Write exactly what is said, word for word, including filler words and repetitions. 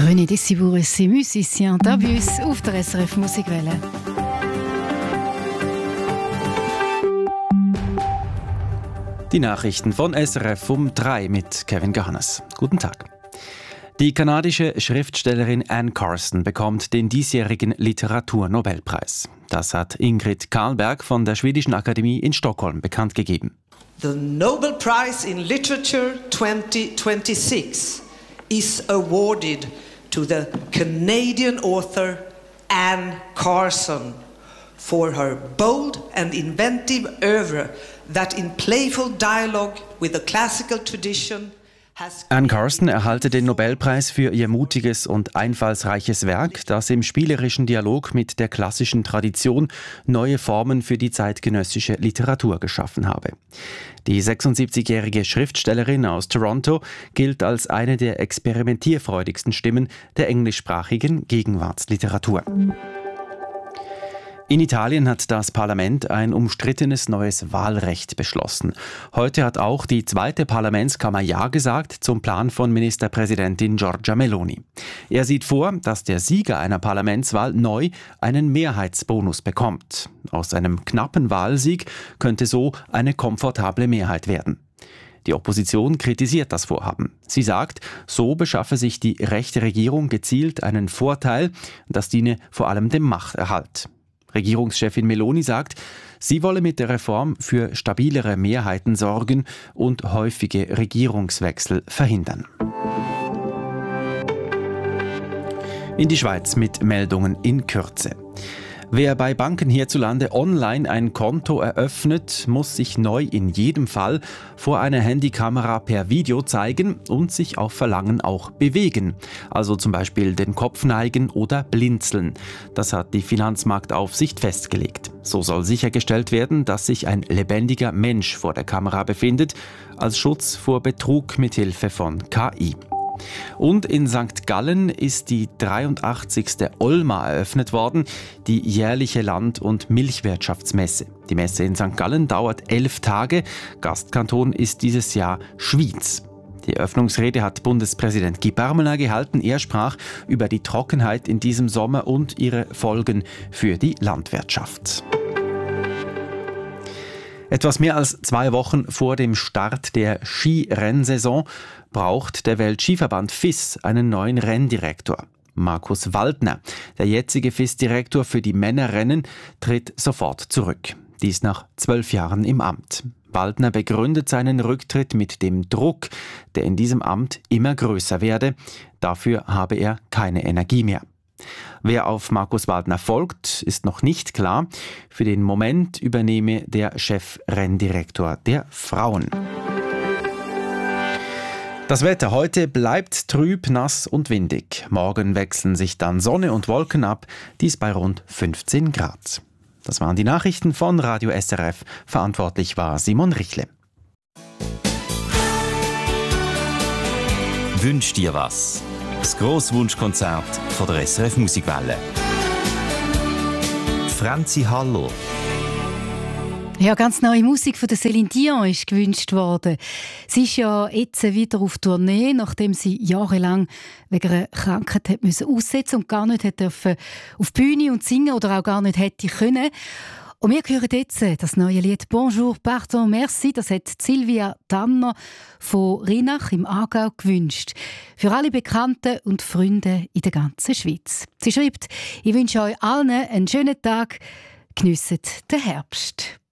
René Dessibourg et ses musiciens d'Abus auf der S R F Musikwelle. Die Nachrichten von S R F um drei mit Kevin Johannes. Guten Tag. Die kanadische Schriftstellerin Anne Carson bekommt den diesjährigen Literaturnobelpreis. Das hat Ingrid Karlberg von der Schwedischen Akademie in Stockholm bekannt gegeben. The Nobel Prize in Literature twenty twenty-six is awarded to the Canadian author Anne Carson for her bold and inventive oeuvre that in playful dialogue with the classical tradition has... Anne Carson erhalte den Nobelpreis für ihr mutiges und einfallsreiches Werk, das im spielerischen Dialog mit der klassischen Tradition neue Formen für die zeitgenössische Literatur geschaffen habe. Die sechsundsiebzigjährige Schriftstellerin aus Toronto gilt als eine der experimentierfreudigsten Stimmen der englischsprachigen Gegenwartsliteratur. In Italien hat das Parlament ein umstrittenes neues Wahlrecht beschlossen. Heute hat auch die zweite Parlamentskammer Ja gesagt zum Plan von Ministerpräsidentin Giorgia Meloni. Er sieht vor, dass der Sieger einer Parlamentswahl neu einen Mehrheitsbonus bekommt. Aus einem knappen Wahlsieg könnte so eine komfortable Mehrheit werden. Die Opposition kritisiert das Vorhaben. Sie sagt, so beschaffe sich die rechte Regierung gezielt einen Vorteil, das diene vor allem dem Machterhalt. Regierungschefin Meloni sagt, sie wolle mit der Reform für stabilere Mehrheiten sorgen und häufige Regierungswechsel verhindern. In die Schweiz mit Meldungen in Kürze. Wer bei Banken hierzulande online ein Konto eröffnet, muss sich neu in jedem Fall vor einer Handykamera per Video zeigen und sich auf Verlangen auch bewegen. Also zum Beispiel den Kopf neigen oder blinzeln. Das hat die Finanzmarktaufsicht festgelegt. So soll sichergestellt werden, dass sich ein lebendiger Mensch vor der Kamera befindet, als Schutz vor Betrug mithilfe von K I. Und in Sankt Gallen ist die dreiundachtzigste Olma eröffnet worden, die jährliche Land- und Milchwirtschaftsmesse. Die Messe in Sankt Gallen dauert elf Tage. Gastkanton ist dieses Jahr Schwyz. Die Eröffnungsrede hat Bundespräsident Guy Parmelin gehalten. Er sprach über die Trockenheit in diesem Sommer und ihre Folgen für die Landwirtschaft. Etwas mehr als zwei Wochen vor dem Start der Skirennsaison braucht der Weltskiverband F I S einen neuen Renndirektor. Markus Waldner, der jetzige F I S-Direktor für die Männerrennen, tritt sofort zurück. Dies nach zwölf Jahren im Amt. Waldner begründet seinen Rücktritt mit dem Druck, der in diesem Amt immer größer werde. Dafür habe er keine Energie mehr. Wer auf Markus Waldner folgt, ist noch nicht klar. Für den Moment übernehme der Chefrenndirektor der Frauen. Das Wetter heute bleibt trüb, nass und windig. Morgen wechseln sich dann Sonne und Wolken ab, dies bei rund fünfzehn Grad. Das waren die Nachrichten von Radio S R F. Verantwortlich war Simon Richle. Wünsch dir was? Das Grosswunschkonzert von der S R F Musikwelle. Franzi Hallo. Ja, ganz neue Musik von der Céline Dion ist gewünscht worden. Sie ist ja jetzt wieder auf Tournee, nachdem sie jahrelang wegen einer Krankheit hat müssen aussetzen und gar nicht hat dürfen auf die Bühne und singen oder auch gar nicht hätte können. Und wir hören jetzt das neue Lied «Bonjour, pardon, merci». Das hat Silvia Tanner von Rinach im Aargau gewünscht. Für alle Bekannten und Freunde in der ganzen Schweiz. Sie schreibt, ich wünsche euch allen einen schönen Tag. Geniesset den Herbst.